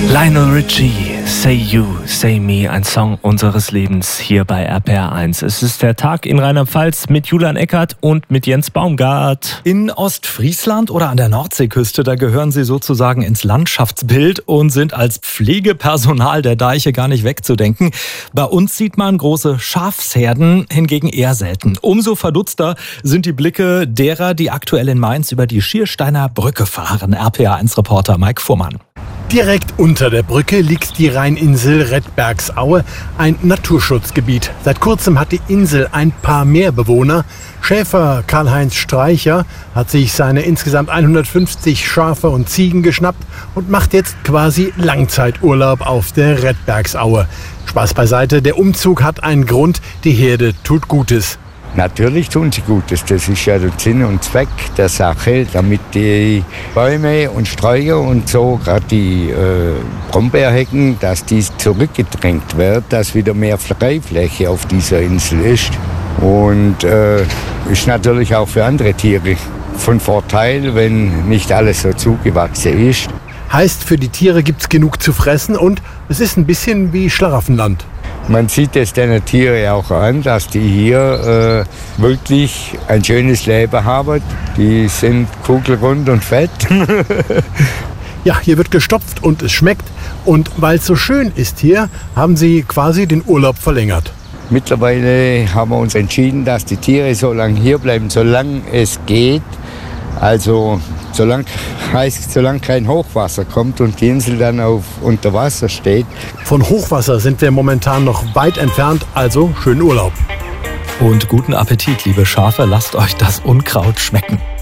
Lionel Richie, Say You, Say Me, ein Song unseres Lebens hier bei RPR1. Es ist der Tag in Rheinland-Pfalz mit Julian Eckert und mit Jens Baumgart. In Ostfriesland oder an der Nordseeküste, da gehören sie sozusagen ins Landschaftsbild und sind als Pflegepersonal der Deiche gar nicht wegzudenken. Bei uns sieht man große Schafsherden hingegen eher selten. Umso verdutzter sind die Blicke derer, die aktuell in Mainz über die Schiersteiner Brücke fahren. RPR1-Reporter Mike Fuhrmann. Direkt unter der Brücke liegt die Rheininsel Redbergsaue, ein Naturschutzgebiet. Seit kurzem hat die Insel ein paar mehr Bewohner. Schäfer Karl-Heinz Streicher hat sich seine insgesamt 150 Schafe und Ziegen geschnappt und macht jetzt quasi Langzeiturlaub auf der Redbergsaue. Spaß beiseite, der Umzug hat einen Grund, die Herde tut Gutes. Natürlich tun sie Gutes, das ist ja der Sinn und Zweck der Sache, damit die Bäume und Sträucher und so, gerade die Brombeerhecken, dass die zurückgedrängt wird, dass wieder mehr Freifläche auf dieser Insel ist. Und ist natürlich auch für andere Tiere von Vorteil, wenn nicht alles so zugewachsen ist. Heißt, für die Tiere gibt's genug zu fressen und es ist ein bisschen wie Schlaraffenland. Man sieht es den Tieren auch an, dass die hier wirklich ein schönes Leben haben. Die sind kugelrund und fett. Ja, hier wird gestopft und es schmeckt. Und weil es so schön ist hier, haben sie quasi den Urlaub verlängert. Mittlerweile haben wir uns entschieden, dass die Tiere so lange hier bleiben, solange es geht. Also solange kein Hochwasser kommt und die Insel dann unter Wasser steht. Von Hochwasser sind wir momentan noch weit entfernt, also schönen Urlaub. Und guten Appetit, liebe Schafe, lasst euch das Unkraut schmecken.